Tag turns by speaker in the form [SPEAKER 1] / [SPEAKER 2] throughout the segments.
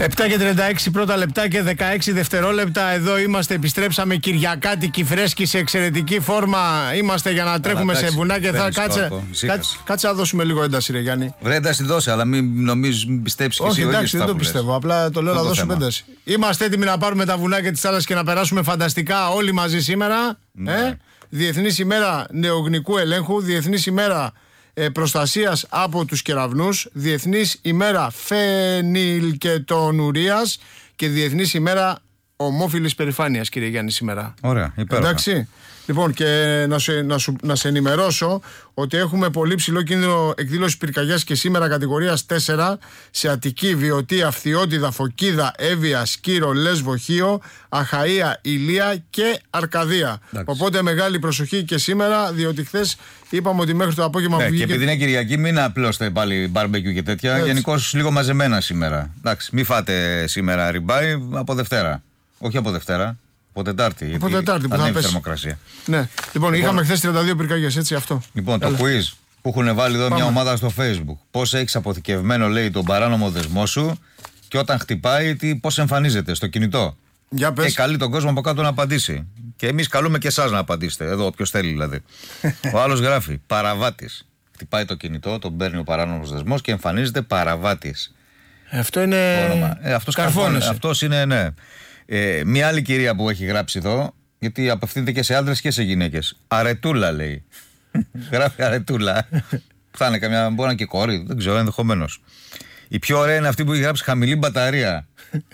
[SPEAKER 1] 7 και 36 πρώτα λεπτά και 16 δευτερόλεπτα. Εδώ είμαστε, επιστρέψαμε Κυριακάτικη φρέσκη σε εξαιρετική φόρμα. Είμαστε για να τρέχουμε σε βουνά και θα κάτσε να δώσουμε λίγο ένταση, ρε Γιάννη.
[SPEAKER 2] Βρε, ένταση δώσε, αλλά μην πιστέψεις και εσύ.
[SPEAKER 1] Όχι, εντάξει, δεν το πιστεύω. Απλά το λέω να δώσουμε ένταση. Είμαστε έτοιμοι να πάρουμε τα βουνάκια της θάλασσας και να περάσουμε φανταστικά όλοι μαζί σήμερα. Διεθνής ημέρα νεογνικού ελέγχου, Διεθνής ημέρα προστασίας από τους κεραυνούς, Διεθνής ημέρα φενιλκετονουρίας και Διεθνής ημέρα ομόφυλης περηφάνειας, κύριε Γιάννη, σήμερα.
[SPEAKER 2] Ωραία, υπέροχα.
[SPEAKER 1] Εντάξει. Λοιπόν, και να σε ενημερώσω ότι έχουμε πολύ ψηλό κίνδυνο εκδήλωση πυρκαγιάς και σήμερα κατηγορίας 4 σε Αττική, Βιωτή, Αυθιώτιδα, Φωκίδα, Εύβοια, Σκύρο, Λέσβο, Χίο, Αχαΐα, Ηλία και Αρκαδία. Εντάξει. Οπότε μεγάλη προσοχή και σήμερα, διότι χθες είπαμε ότι μέχρι το απόγευμα που βγήκε.
[SPEAKER 2] Και επειδή είναι Κυριακή, μην απλώστε πάλι μπαρμπεκιού και τέτοια. Γενικώς λίγο μαζεμένα σήμερα. Εντάξει, μην φάτε σήμερα ριμπάι από Δευτέρα. Όχι από Δευτέρα. Από Τετάρτη.
[SPEAKER 1] Από Τετάρτη που θα πέσει
[SPEAKER 2] θερμοκρασία.
[SPEAKER 1] Ναι. Λοιπόν, είχαμε χθες 32 πυρκαγιές, έτσι αυτό.
[SPEAKER 2] Λοιπόν, το quiz που έχουν βάλει εδώ μια ομάδα στο Facebook. Πώς έχεις αποθηκευμένο, λέει, τον παράνομο δεσμό σου και όταν χτυπάει, πώς εμφανίζεται στο κινητό.
[SPEAKER 1] Για πες.
[SPEAKER 2] Καλεί τον κόσμο από κάτω να απαντήσει. Και εμείς καλούμε και εσάς να απαντήσετε. Εδώ, όποιος θέλει δηλαδή. Ο άλλος γράφει παραβάτης. Χτυπάει το κινητό, τον παίρνει ο παράνομος δεσμός και εμφανίζεται παραβάτης.
[SPEAKER 1] Αυτό είναι.
[SPEAKER 2] Αυτός είναι, ναι. Μια άλλη κυρία που έχει γράψει εδώ, γιατί απευθύνεται και σε άντρες και σε γυναίκες. Αρετούλα, λέει. Γράφει Αρετούλα. Θα είναι καμιά, μπορεί να είναι και κόρη, δεν ξέρω, ενδεχομένως. Η πιο ωραία είναι αυτή που έχει γράψει χαμηλή μπαταρία.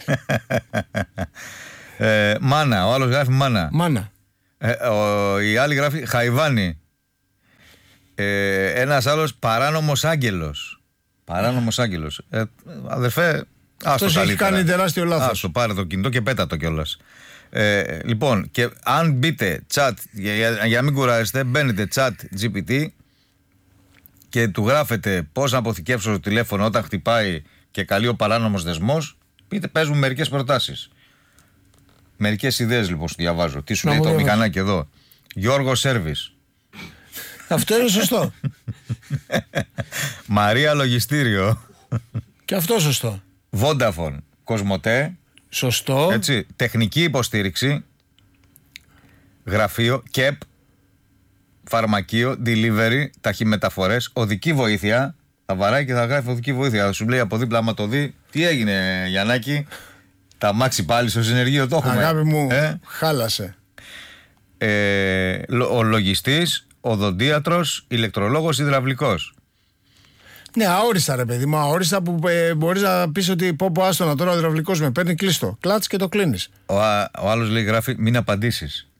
[SPEAKER 2] Μάνα, ο άλλος γράφει μάνα.
[SPEAKER 1] Μάνα.
[SPEAKER 2] Η άλλη γράφει Χαϊβάνι. Ένας άλλος παράνομος άγγελος. Παράνομος άγγελος. Αδερφέ,
[SPEAKER 1] αυτός έχει κάνει τεράστιο λάθος.
[SPEAKER 2] Άστο, πάρε το κινητό και πέτα το κιόλας. Λοιπόν, και αν μπείτε chat, για μην κουράζεστε, μπαίνετε chat GPT και του γράφετε πώς να αποθηκεύσω το τηλέφωνο όταν χτυπάει και καλεί ο παράνομος δεσμός, πες μου μερικές προτάσεις. Μερικές ιδέες λοιπόν σου διαβάζω. Τι σου λέει το μηχανάκι εδώ. Γιώργο Σέρβις.
[SPEAKER 1] Αυτό είναι σωστό.
[SPEAKER 2] Μαρία Λογιστήριο.
[SPEAKER 1] Και αυτό σωστό.
[SPEAKER 2] Vodafone, Κοσμοτέ.
[SPEAKER 1] Σωστό.
[SPEAKER 2] Έτσι, τεχνική υποστήριξη. Γραφείο, ΚΕΠ. Φαρμακείο, delivery, ταχυμεταφορές, οδική βοήθεια. Θα βαράει και θα γράφει οδική βοήθεια. Θα σου λέει από δίπλα, άμα το δει, τι έγινε Γιαννάκη. Τα μάξι πάλι στο συνεργείο το έχουμε.
[SPEAKER 1] Αγάπη μου, χάλασε.
[SPEAKER 2] Ο λογιστής, οδοντίατρος, ηλεκτρολόγος, υδραυλικός.
[SPEAKER 1] Ναι, αόριστα ρε παιδί μου, αόριστα που μπορείς να πεις ότι πω άστονα τώρα ο υδραυλικός με παίρνει κλείστο. Κλάτς και το κλείνεις.
[SPEAKER 2] Ο άλλος λέει, γράφει, μην απαντήσεις.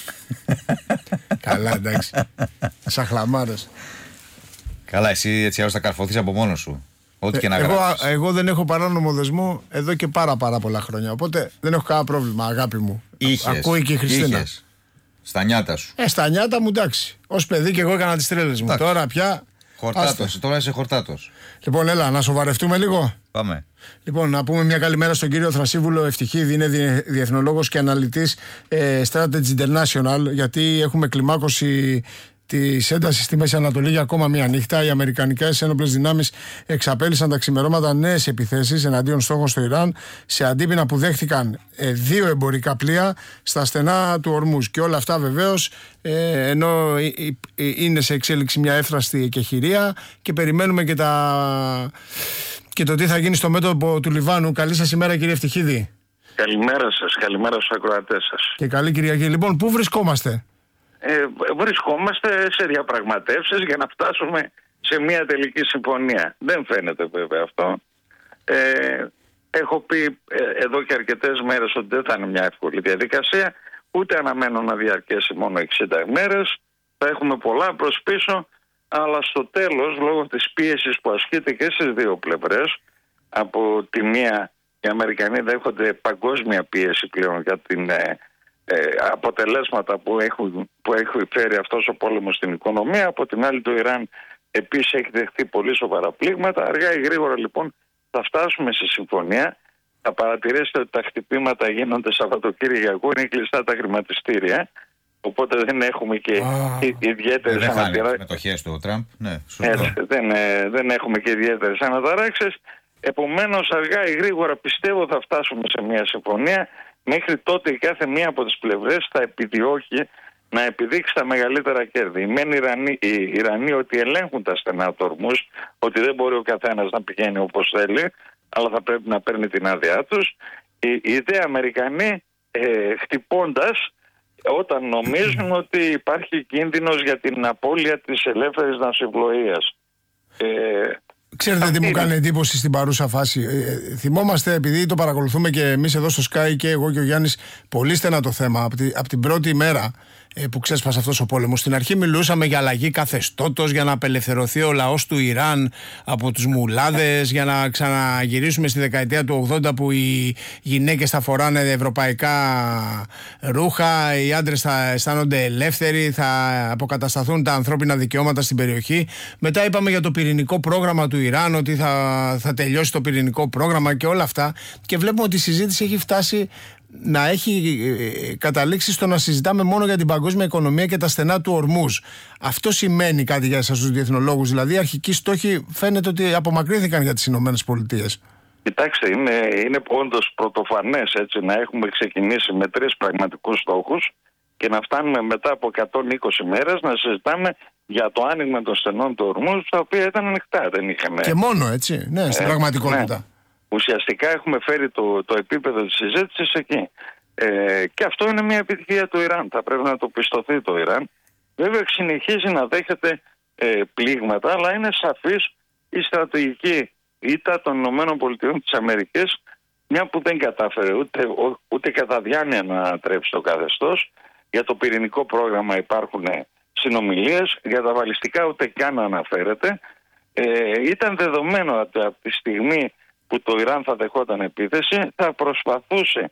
[SPEAKER 1] Καλά, εντάξει. Σαν χλαμάρες.
[SPEAKER 2] Καλά, εσύ έτσι θα καρφωθείς από μόνος σου. Ό,τι και να γράψεις.
[SPEAKER 1] Εγώ δεν έχω παράνομο δεσμό εδώ και πάρα πολλά χρόνια. Οπότε δεν έχω κανένα πρόβλημα, αγάπη μου. Ακούει και η Χριστίνα.
[SPEAKER 2] Στα νιάτα σου.
[SPEAKER 1] Στα νιάτα μου, εντάξει. Ως παιδί και εγώ έκανα τις τρέλες μου. Τώρα πια.
[SPEAKER 2] Χορτάτος. Τώρα είσαι χορτάτος.
[SPEAKER 1] Λοιπόν, έλα, να σοβαρευτούμε λίγο.
[SPEAKER 2] Πάμε.
[SPEAKER 1] Λοιπόν, να πούμε μια καλημέρα στον κύριο Θρασίβουλο Ευτυχίδη, είναι διεθνολόγος και αναλυτής Strategy International, γιατί έχουμε κλιμάκωση της έντασης στη Μέση Ανατολή για ακόμα μία νύχτα. Οι αμερικανικές ένοπλες δυνάμεις εξαπέλυσαν τα ξημερώματα νέες επιθέσεις εναντίον στόχων στο Ιράν, σε αντίπεινα που δέχτηκαν 2 εμπορικά πλοία στα στενά του Ορμούζ. Και όλα αυτά βεβαίως ενώ είναι σε εξέλιξη μια εύθραστη εκεχηρία και περιμένουμε και το τι θα γίνει στο μέτωπο του Λιβάνου. Καλή σας ημέρα, κύριε Ευτυχίδη.
[SPEAKER 3] Καλημέρα σας, καλημέρα στους ακροατές σας.
[SPEAKER 1] Και καλή Κυριακή. Λοιπόν, πού βρισκόμαστε?
[SPEAKER 3] Βρισκόμαστε σε διαπραγματεύσεις για να φτάσουμε σε μια τελική συμφωνία. Δεν φαίνεται βέβαια αυτό. Έχω πει εδώ και αρκετές μέρες ότι δεν θα είναι μια εύκολη διαδικασία, ούτε αναμένω να διαρκέσει μόνο 60 ημέρες. Θα έχουμε πολλά προς πίσω, αλλά στο τέλος, λόγω της πίεσης που ασκείται και στις δύο πλευρές, από τη μία οι Αμερικανοί δέχονται παγκόσμια πίεση πλέον για την αποτελέσματα που έχει φέρει αυτός ο πόλεμος στην οικονομία. Από την άλλη το Ιράν επίσης έχει δεχτεί πολύ σοβαρά πλήγματα. Αργά ή γρήγορα λοιπόν θα φτάσουμε σε συμφωνία. Θα παρατηρήσετε ότι τα χτυπήματα γίνονται Σαββατοκύριακο, είναι κλειστά τα χρηματιστήρια. Οπότε δεν έχουμε και ιδιαίτερες αναταράξεις.
[SPEAKER 2] Μετοχές του Τραμπ. Ναι,
[SPEAKER 3] δεν έχουμε και ιδιαίτερες αναταράξεις. Επομένως, αργά ή γρήγορα πιστεύω θα φτάσουμε σε μια συμφωνία. Μέχρι τότε η κάθε μία από τις πλευρές θα επιδιώκει να επιδείξει τα μεγαλύτερα κέρδη. Οι Ιρανοί ότι ελέγχουν τα στενά του Ορμούζ, ότι δεν μπορεί ο καθένας να πηγαίνει όπως θέλει, αλλά θα πρέπει να παίρνει την άδειά τους. Οι δε Αμερικανοί χτυπώντας όταν νομίζουν ότι υπάρχει κίνδυνος για την απώλεια της ελεύθερης ναυσιπλοείας.
[SPEAKER 1] Ξέρετε τι μου κάνει εντύπωση στην παρούσα φάση? Θυμόμαστε, επειδή το παρακολουθούμε και εμείς εδώ στο Sky και εγώ και ο Γιάννης πολύ στενά το θέμα από την πρώτη μέρα που ξέσπασε αυτός ο πόλεμος. Στην αρχή μιλούσαμε για αλλαγή καθεστώτος, για να απελευθερωθεί ο λαός του Ιράν από τους μουλάδες, για να ξαναγυρίσουμε στη δεκαετία του 80 που οι γυναίκες θα φοράνε ευρωπαϊκά ρούχα, οι άντρες θα αισθάνονται ελεύθεροι, θα αποκατασταθούν τα ανθρώπινα δικαιώματα στην περιοχή. Μετά είπαμε για το πυρηνικό πρόγραμμα του Ιράν, ότι θα τελειώσει το πυρηνικό πρόγραμμα και όλα αυτά. Και βλέπουμε ότι η συζήτηση έχει φτάσει να έχει καταλήξει στο να συζητάμε μόνο για την παγκόσμια οικονομία και τα στενά του Ορμούζ. Αυτό σημαίνει κάτι για εσάς τους διεθνολόγους? Δηλαδή, οι αρχικοί στόχοι φαίνεται ότι απομακρύνθηκαν για τις Ηνωμένες Πολιτείες.
[SPEAKER 3] Κοιτάξτε, είναι όντως πρωτοφανές έτσι, να έχουμε ξεκινήσει με 3 πραγματικούς στόχους και να φτάνουμε μετά από 120 μέρες να συζητάμε για το άνοιγμα των στενών του Ορμούζ, τα οποία ήταν ανοιχτά. Δεν είχαμε...
[SPEAKER 1] Και μόνο έτσι, ναι, στην πραγματικότητα.
[SPEAKER 3] Ναι. Ουσιαστικά έχουμε φέρει το επίπεδο της συζήτησης εκεί. Και αυτό είναι μια επιτυχία του Ιράν. Θα πρέπει να το πιστωθεί το Ιράν. Βέβαια συνεχίζει να δέχεται πλήγματα, αλλά είναι σαφής η στρατηγική ήττα των ΗΠΑ, μια που δεν κατάφερε ούτε κατά διάνοια να ανατρέψει το καθεστώς. Για το πυρηνικό πρόγραμμα υπάρχουν συνομιλίες, για τα βαλιστικά ούτε καν αναφέρεται. Ήταν δεδομένο ότι από τη στιγμή που το Ιράν θα δεχόταν επίθεση θα προσπαθούσε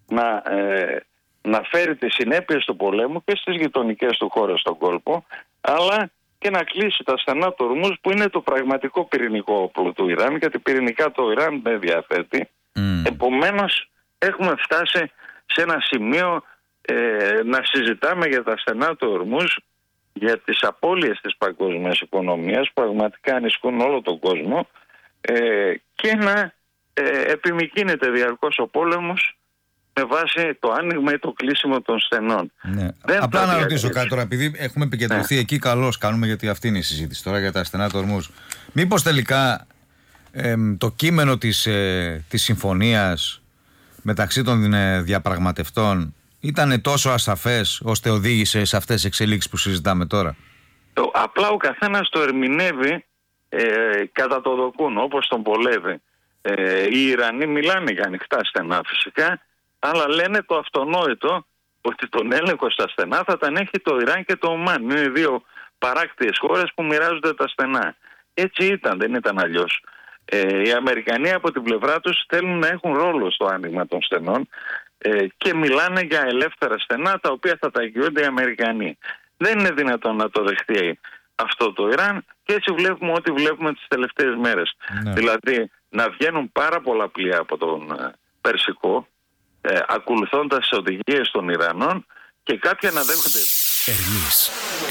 [SPEAKER 3] να φέρει τις συνέπειες του πολέμου και στις γειτονικές του χώρες στον κόλπο, αλλά και να κλείσει τα στενά του Ορμούζ, που είναι το πραγματικό πυρηνικό όπλο του Ιράν, γιατί πυρηνικά το Ιράν δεν διαθέτει. Επομένως έχουμε φτάσει σε ένα σημείο να συζητάμε για τα στενά του Ορμούζ, για τις απώλειες της παγκόσμιας οικονομίας, πραγματικά ανησυχούν όλο τον κόσμο, και να επιμικρύνεται διαρκώς ο πόλεμος με βάση το άνοιγμα ή το κλείσιμο των στενών.
[SPEAKER 2] Ναι. Απλά να ρωτήσω κάτι τώρα, επειδή έχουμε επικεντρωθεί εκεί, καλώς κάνουμε, γιατί αυτή είναι η συζήτηση τώρα για τα στενά του Ορμούζ. Μήπως τελικά το κείμενο της συμφωνίας μεταξύ των διαπραγματευτών ήταν τόσο ασαφές ώστε οδήγησε σε αυτές τις εξελίξεις που συζητάμε τώρα?
[SPEAKER 3] Απλά ο καθένας το ερμηνεύει κατά το δοκούν, όπως τον βολεύει. Οι Ιρανοί μιλάνε για ανοιχτά στενά φυσικά, αλλά λένε το αυτονόητο, ότι τον έλεγχο στα στενά θα τα έχει το Ιράν και το Ομάν. Είναι 2 παράκτιες χώρες που μοιράζονται τα στενά. Έτσι ήταν, δεν ήταν αλλιώς. Οι Αμερικανοί από την πλευρά τους θέλουν να έχουν ρόλο στο άνοιγμα των στενών και μιλάνε για ελεύθερα στενά, τα οποία θα τα εγγυούνται οι Αμερικανοί. Δεν είναι δυνατόν να το δεχτεί αυτό το Ιράν, και έτσι βλέπουμε ό,τι βλέπουμε τις τελευταίες μέρες. Ναι. Δηλαδή να βγαίνουν πάρα πολλά πλοία από τον Περσικό, ακολουθώντας τις οδηγίες των Ιρανών, και κάποια να δέχονται
[SPEAKER 4] Ερμής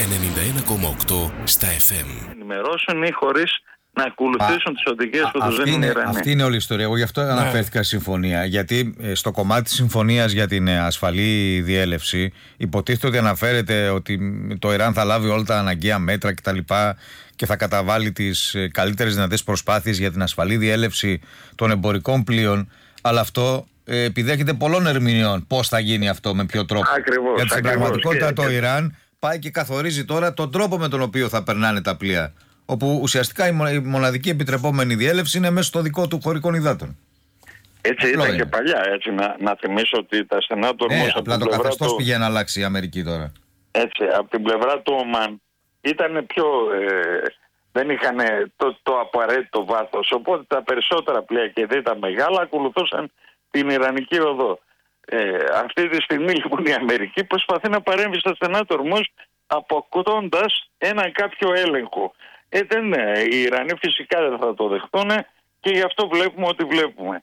[SPEAKER 4] 91,8 στα FM.
[SPEAKER 3] Ενημερώσουν ή χωρίς να ακολουθήσουν τις οδηγίες που τους δίνουν οι Ιρανοί.
[SPEAKER 2] Αυτή είναι όλη η ιστορία. Εγώ γι' αυτό αναφέρθηκα στη συμφωνία. Γιατί στο κομμάτι της συμφωνίας για την ασφαλή διέλευση υποτίθεται ότι αναφέρεται ότι το Ιράν θα λάβει όλα τα αναγκαία μέτρα κτλ. Και θα καταβάλει τις καλύτερες δυνατές προσπάθειες για την ασφαλή διέλευση των εμπορικών πλοίων. Αλλά αυτό επιδέχεται πολλών ερμηνεών. Πώς θα γίνει αυτό, με ποιο τρόπο?
[SPEAKER 3] Ακριβώς,
[SPEAKER 2] γιατί στην πραγματικότητα το Ιράν πάει και καθορίζει τώρα τον τρόπο με τον οποίο θα περνάνε τα πλοία. Όπου ουσιαστικά η μοναδική επιτρεπόμενη διέλευση είναι μέσα στο δικό του χωρικών υδάτων.
[SPEAKER 3] Έτσι ήταν και παλιά. Έτσι, να θυμίσω ότι τα στενά του Ορμούζ.
[SPEAKER 2] Απλά το καθεστώς πήγε να αλλάξει η Αμερική τώρα.
[SPEAKER 3] Έτσι, από την πλευρά του Ομάν ήταν πιο. Δεν είχαν το απαραίτητο βάθος. Οπότε τα περισσότερα πλοία, και δεν τα μεγάλα, ακολουθούσαν την Ιρανική οδό. Αυτή τη στιγμή λοιπόν η Αμερική προσπαθεί να παρέμβει στα στενά του Ορμούζ, αποκτώντας έναν κάποιο έλεγχο. Οι Ιρανοί φυσικά δεν θα το δεχτούν, και γι' αυτό βλέπουμε ό,τι βλέπουμε.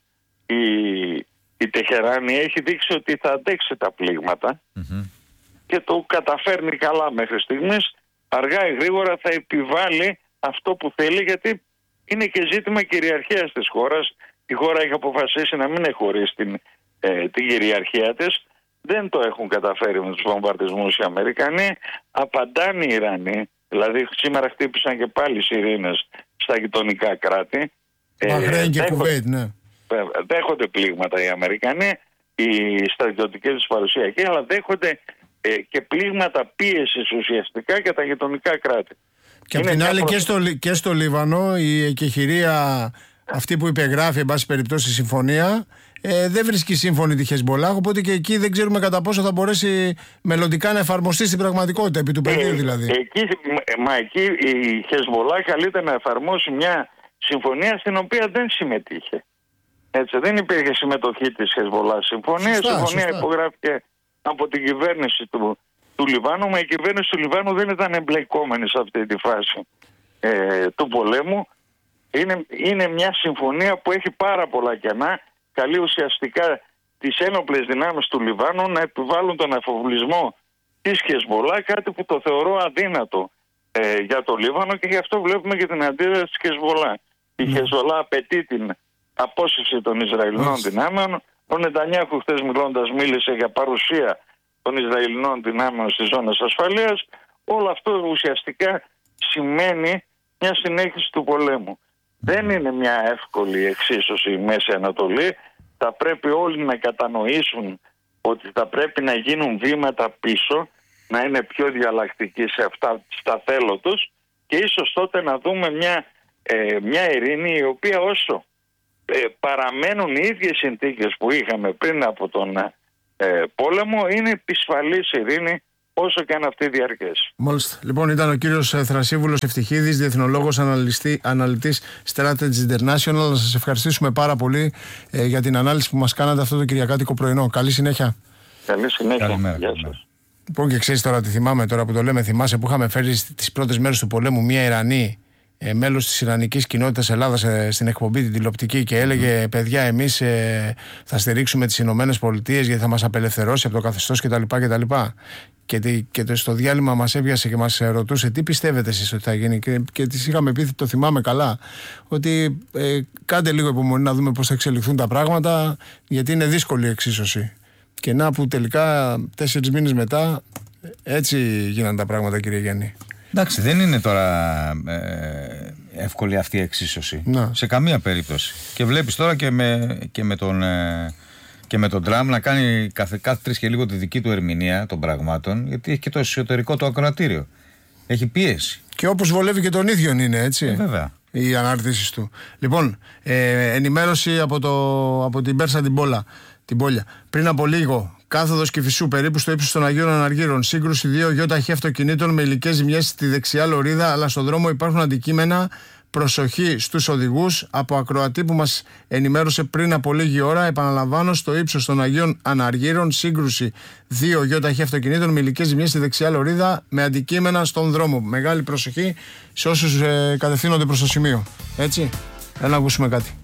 [SPEAKER 3] Η Τεχεράνη έχει δείξει ότι θα αντέξει τα πλήγματα και το καταφέρνει καλά μέχρι στιγμής. Αργά ή γρήγορα θα επιβάλλει αυτό που θέλει, γιατί είναι και ζήτημα κυριαρχίας της χώρας. Η χώρα έχει αποφασίσει να μην εχωρίσει την κυριαρχία της. Δεν το έχουν καταφέρει με τους βομβαρδισμούς οι Αμερικανοί. Απαντάνε οι Ιρανοί. Δηλαδή σήμερα χτύπησαν και πάλι σιρήνες στα γειτονικά κράτη.
[SPEAKER 1] Μπαχρέιν και Κουβέιτ, ναι.
[SPEAKER 3] Δέχονται πλήγματα οι Αμερικανοί, η στρατιωτική τους παρουσία εκεί, αλλά δέχονται και πλήγματα πίεσης ουσιαστικά για τα γειτονικά κράτη.
[SPEAKER 1] Και απ' την άλλη και στο Λίβανο η εκεχηρία αυτή που υπεγράφει εν πάση περιπτώσει η συμφωνία δεν βρίσκει σύμφωνη τη Χεσμπολάχ, οπότε και εκεί δεν ξέρουμε κατά πόσο θα μπορέσει μελλοντικά να εφαρμοστεί στην πραγματικότητα, επί του πεδίου δηλαδή.
[SPEAKER 3] Εκεί η Χεσμπολάχ καλείται να εφαρμόσει μια συμφωνία στην οποία δεν συμμετείχε. Έτσι, δεν υπήρχε συμμετοχή της Χεσμπολάχ συμφωνία. Η συμφωνία υπογράφηκε από την κυβέρνηση του Λιβάνου, μα η κυβέρνηση του Λιβάνου δεν ήταν εμπλεκόμενη σε αυτή τη φάση του πολέμου. Είναι μια συμφωνία που έχει πάρα πολλά κενά. Καλεί ουσιαστικά τις ένοπλες δυνάμεις του Λιβάνου να επιβάλλουν τον αφοβλισμό της Χεσμπολάχ, κάτι που το θεωρώ αδύνατο για το Λίβανο, και γι' αυτό βλέπουμε και την αντίδραση της Χεσμπολάχ. Η Χεσμπολάχ απαιτεί την απόσυρση των Ισραηλινών δυνάμεων. Ο Νετανιάχου χθες μιλώντας μίλησε για παρουσία των Ισραηλινών δυνάμεων στις ζώνες ασφαλείας. Όλο αυτό ουσιαστικά σημαίνει μια συνέχιση του πολέμου. Δεν είναι μια εύκολη εξίσωση η Μέση Ανατολή. Θα πρέπει όλοι να κατανοήσουν ότι θα πρέπει να γίνουν βήματα πίσω, να είναι πιο διαλλακτικοί σε αυτά στα θέλω τους, και ίσως τότε να δούμε μια ειρήνη η οποία όσο παραμένουν οι ίδιες συνθήκες που είχαμε πριν από τον πόλεμο, είναι επισφαλής ειρήνη όσο και αν αυτή διαρκέσει.
[SPEAKER 1] Μάλιστα. Λοιπόν, ήταν ο κύριος Θρασίβουλος Ευτυχίδης, διεθνολόγος, αναλυτής Strategy International. Να σας ευχαριστήσουμε πάρα πολύ για την ανάλυση που μας κάνατε αυτό το κυριακάτικο πρωινό. Καλή συνέχεια.
[SPEAKER 3] Καλή συνέχεια.
[SPEAKER 2] Καλημέρα.
[SPEAKER 3] Γεια σας.
[SPEAKER 1] Λοιπόν, και ξέρεις τώρα τι θυμάμαι, τώρα που το λέμε, θυμάσαι που είχαμε φέρει τις πρώτες μέρες του πολέμου μια Ιρανή, μέλος της Ιρανικής κοινότητας Ελλάδας, στην εκπομπή την τηλεοπτική, και έλεγε: παιδιά, εμείς θα στηρίξουμε τις Ηνωμένες Πολιτείες γιατί θα μας απελευθερώσει από το καθεστώς κτλ. Και στο διάλειμμα μας έβιασε και μας ρωτούσε τι πιστεύετε εσείς ότι θα γίνει, και της είχαμε πει, το θυμάμαι καλά, ότι κάντε λίγο υπομονή να δούμε πώς θα εξελιχθούν τα πράγματα, γιατί είναι δύσκολη η εξίσωση. Και να που τελικά 4 μήνες μετά έτσι γίνανε τα πράγματα, κύριε Γιάννη.
[SPEAKER 2] Εντάξει, δεν είναι τώρα εύκολη αυτή η εξίσωση. Σε καμία περίπτωση. Και βλέπεις τώρα και με τον Τραμπ να κάνει κάθε 3 και λίγο τη δική του ερμηνεία των πραγμάτων, γιατί έχει και το εσωτερικό του ακροατήριο. Έχει πίεση. Και
[SPEAKER 1] όπως βολεύει και τον ίδιον είναι, έτσι.
[SPEAKER 2] Βέβαια.
[SPEAKER 1] Οι αναρτήσεις του. Λοιπόν, ενημέρωση από την Πέρσα την Πόλια. Πριν από λίγο, κάθοδος Κηφισού, περίπου στο ύψος των Αγίων Αναργύρων. Σύγκρουση 2 γιοταχή αυτοκινήτων με υλικές ζημιές στη δεξιά λωρίδα, αλλά στον δρόμο υπάρχουν αντικείμενα. Προσοχή στους οδηγούς. Από ακροατή που μας ενημέρωσε πριν από λίγη ώρα, επαναλαμβάνω, στο ύψος των Αγίων Αναργύρων, σύγκρουση 2 γιοταχή αυτοκινήτων με υλικές ζημιές στη δεξιά λωρίδα, με αντικείμενα στον δρόμο. Μεγάλη προσοχή σε όσους κατευθύνονται προς το σημείο. Έτσι, έλα να ακούσουμε κάτι.